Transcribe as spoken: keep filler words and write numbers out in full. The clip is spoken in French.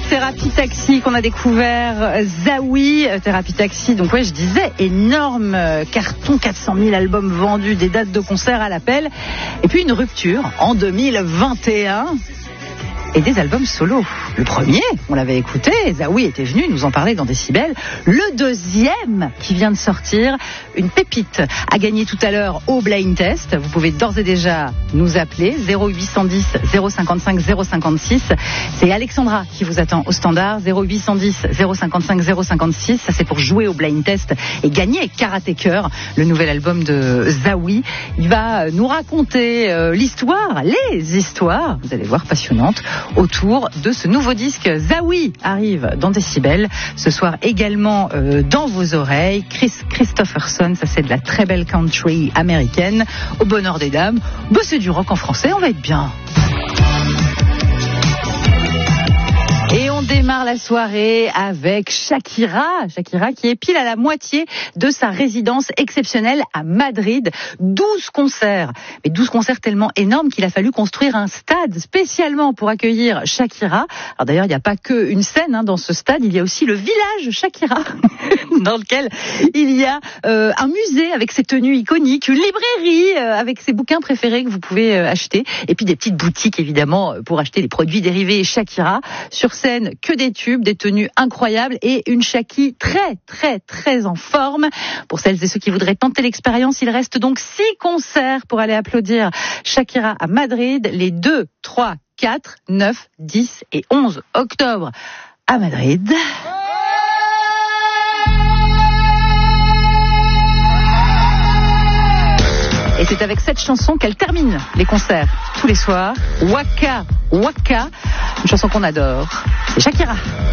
Thérapie Taxi qu'on a découvert, Zawi, Thérapie Taxi, donc ouais je disais, énorme carton, quatre cent mille albums vendus, des dates de concert à l'appel, et puis une rupture en deux mille vingt et un. Et des albums solo. Le premier, on l'avait écouté, Zawi était venu nous en parler dans Décibel. Le deuxième, qui vient de sortir, une pépite, a gagné tout à l'heure au Blind Test. Vous pouvez d'ores et déjà nous appeler, zéro huit cent dix zéro cinquante-cinq zéro cinquante-six. C'est Alexandra qui vous attend au standard, zéro huit cent dix zéro cinquante-cinq zéro cinquante-six. Ça c'est pour jouer au Blind Test et gagner Karaté Cœur, le nouvel album de Zawi. Il va nous raconter euh, l'histoire, les histoires, vous allez voir, passionnantes, autour de ce nouveau disque. Zawi arrive dans Décibel ce soir également euh, dans vos oreilles. Chris Christopherson, ça c'est de la très belle country américaine. Au bonheur des dames, bah, c'est du rock en français, on va être bien. Et on démarre la soirée avec Shakira. Shakira qui est pile à la moitié de sa résidence exceptionnelle à Madrid. douze concerts. Mais douze concerts tellement énormes qu'il a fallu construire un stade spécialement pour accueillir Shakira. Alors d'ailleurs, il n'y a pas qu'une scène hein, dans ce stade. Il y a aussi le village Shakira dans lequel il y a euh, un musée avec ses tenues iconiques, une librairie euh, avec ses bouquins préférés que vous pouvez euh, acheter. Et puis des petites boutiques évidemment pour acheter les produits dérivés Shakira. Sur scène, que des tubes, des tenues incroyables et une Shaki très très très en forme. Pour celles et ceux qui voudraient tenter l'expérience, il reste donc six concerts pour aller applaudir Shakira à Madrid les deux, trois, quatre, neuf, dix et onze octobre à Madrid. Et c'est avec cette chanson qu'elle termine les concerts tous les soirs. Waka Waka, une chanson qu'on adore. C'est Shakira.